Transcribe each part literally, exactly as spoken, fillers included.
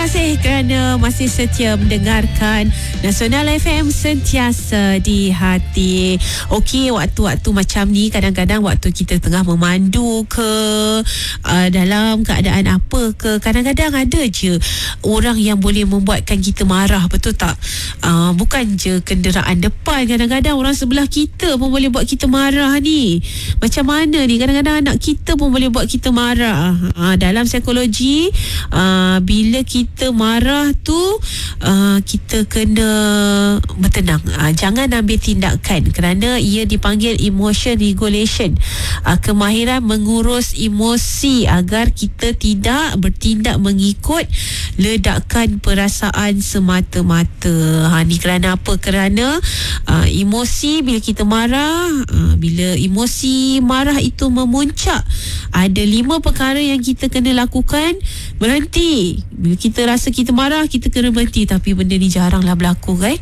kasih kerana masih setia mendengarkan Nasional F M, sentiasa di hati. Okey, waktu-waktu macam ni kadang-kadang waktu kita tengah memandu ke, uh, dalam keadaan apa ke, kadang-kadang ada je orang yang boleh membuatkan kita marah, betul tak? Uh, bukan je kenderaan depan, kadang-kadang orang sebelah kita pun boleh buat kita marah ni. Macam mana ni? Kadang-kadang anak kita pun boleh buat kita marah. Uh, dalam psikologi, uh, bila kita marah tu, uh, kita kena bertenang. Uh, jangan ambil tindakan kerana ia dipanggil emotion regulation. Uh, kemahiran mengurus emosi agar kita tidak bertindak mengikut ledakan perasaan semata-mata. Ha, ni kerana apa? Kerana uh, emosi bila kita marah, uh, bila emosi marah itu memuncak, ada lima perkara yang kita kena lakukan. Berhenti. Bila kita rasa kita marah, kita kena berhenti. Tapi benda ni jaranglah berlaku, kan?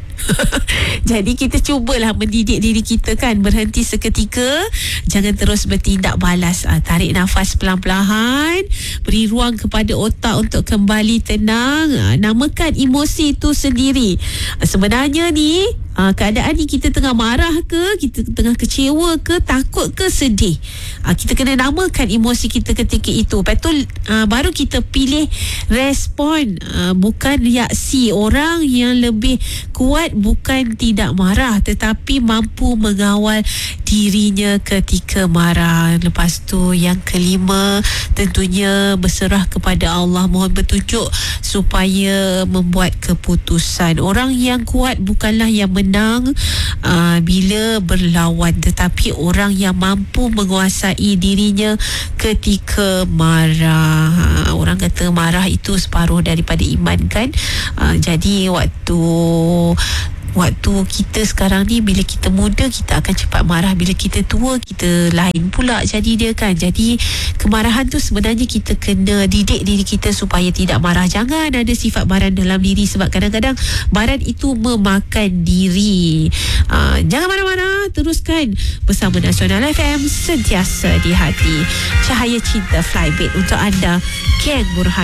Jadi kita cubalah mendidik diri kita, kan, berhenti seketika, jangan terus bertindak balas. Ha, tarik nafas pelan-pelan, beri ruang kepada otak untuk kembali tenang. Ha, namakan emosi itu sendiri. Ha, sebenarnya ni, ha, keadaan ni kita tengah marah ke, kita tengah kecewa ke, takut ke, sedih. Ha, kita kena namakan emosi kita ketika itu. Lepas tu ha, baru kita pilih respon, ha, bukan reaksi. Orang yang lebih kuat bukan tidak marah, tetapi mampu mengawal dirinya ketika marah. Lepas tu yang kelima, tentunya berserah kepada Allah, mohon petunjuk supaya membuat keputusan. Orang yang kuat bukanlah yang menang uh, bila berlawan, tetapi orang yang mampu menguasai dirinya ketika marah. Ha, orang kata marah itu separuh daripada iman, kan? Uh, jadi waktu Waktu kita sekarang ni, bila kita muda kita akan cepat marah, bila kita tua kita lain pula jadi dia, kan. Jadi kemarahan tu sebenarnya kita kena didik diri kita supaya tidak marah. Jangan ada sifat baran dalam diri, sebab kadang-kadang baran itu memakan diri. uh, Jangan mana-mana, teruskan bersama Nasional F M, sentiasa di hati. Cahaya cinta Flybit untuk anda, Geng Burhan.